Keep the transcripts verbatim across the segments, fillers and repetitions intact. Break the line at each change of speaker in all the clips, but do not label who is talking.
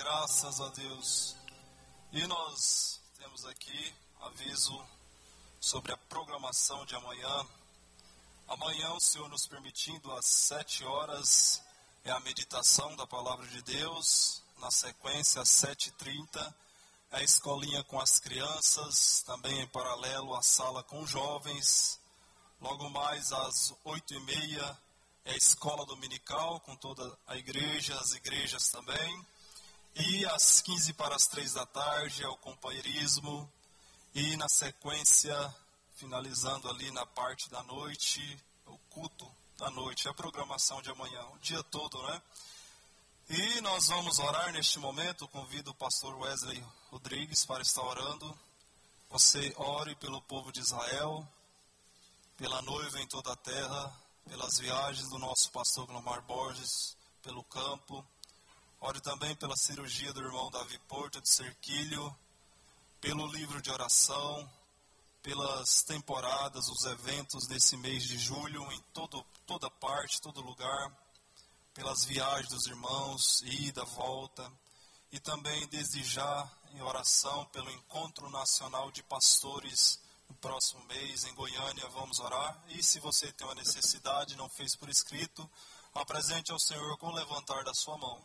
Graças a Deus. E nós temos aqui aviso sobre a programação de amanhã. Amanhã, o Senhor nos permitindo, às sete horas, é a meditação da Palavra de Deus. Na sequência, às sete e trinta, é a escolinha com as crianças. Também em paralelo, a sala com jovens. Logo mais, às oito e meia, é a escola dominical com toda a igreja, as igrejas também. E às quinze para as três da tarde é o companheirismo. E na sequência, finalizando ali na parte da noite, o culto da noite, a programação de amanhã, o dia todo, né? E nós vamos orar neste momento. Convido o pastor Wesley Rodrigues para estar orando. Você ore pelo povo de Israel, pela noiva em toda a terra, pelas viagens do nosso pastor Glomar Borges, pelo campo. Ore também pela cirurgia do irmão Davi Porto de Cerquilho, pelo livro de oração, pelas temporadas, os eventos desse mês de julho, em todo, toda parte, todo lugar, pelas viagens dos irmãos, ida, volta, e também desde já em oração pelo Encontro Nacional de Pastores no próximo mês em Goiânia. Vamos orar. E se você tem uma necessidade e não fez por escrito, apresente ao Senhor com o levantar da sua mão.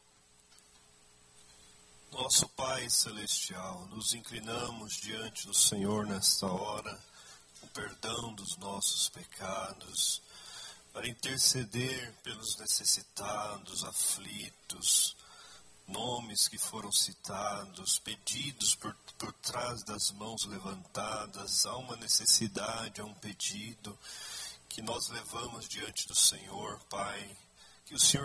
Nosso Pai Celestial, nos inclinamos diante do Senhor nesta hora, o perdão dos nossos pecados, para interceder pelos necessitados, aflitos, nomes que foram citados, pedidos por, por trás das mãos levantadas. Há uma necessidade, há um pedido que nós levamos diante do Senhor, Pai, que o Senhor